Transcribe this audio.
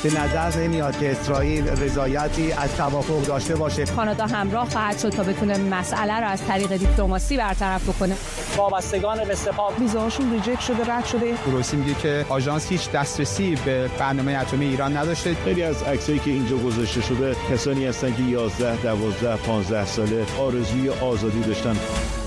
به نظر نمیاد که اسرائیل رضایتی از توافق داشته باشه. کانادا همراه خواهد شد تا بتونه مسئله رو از طریق دیپلماسی برطرف بکنه. وابستگان به سپاه ویزاشون ریجکت شده، رد شده. روسی میگه که آژانس هیچ دسترسی به برنامه اتمی ایران نداشته. خیلی از عکسایی که اینجا گذاشته شده کسانی هستن که 11 12 15 ساله آرزوی آزادی داشتن.